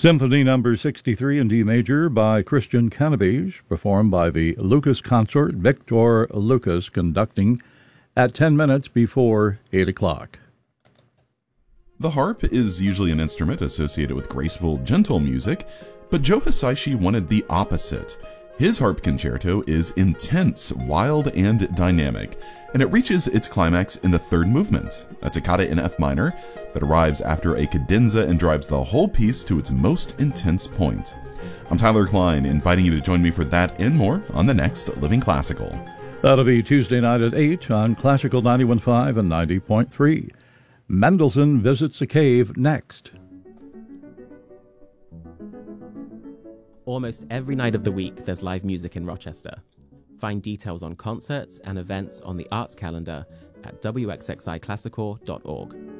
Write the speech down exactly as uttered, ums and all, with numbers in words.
Symphony Number sixty-three in D major by Christian Canabige, performed by the Lucas Consort, Victor Lucas conducting at ten minutes before eight o'clock. The harp is usually an instrument associated with graceful, gentle music, but Joe Hisaishi wanted the opposite. His harp concerto is intense, wild, and dynamic, and it reaches its climax in the third movement, a toccata in F minor that arrives after a cadenza and drives the whole piece to its most intense point. I'm Tyler Klein, inviting you to join me for that and more on the next Living Classical. That'll be Tuesday night at eight on Classical ninety-one point five and ninety point three. Mendelssohn Visits a Cave next. Almost every night of the week, there's live music in Rochester. Find details on concerts and events on the arts calendar at w x x i classical dot org.